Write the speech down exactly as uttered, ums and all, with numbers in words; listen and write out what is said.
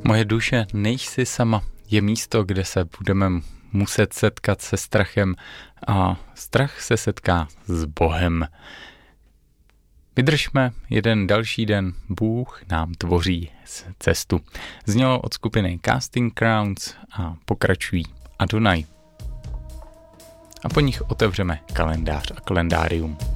Moje duše, nejsi sama, je místo, kde se budeme muset setkat se strachem a strach se setká s Bohem. Vydržme jeden další den, Bůh nám tvoří cestu. Znělo od skupiny Casting Crowns a pokračují Adonai. A po nich otevřeme kalendář a kalendárium.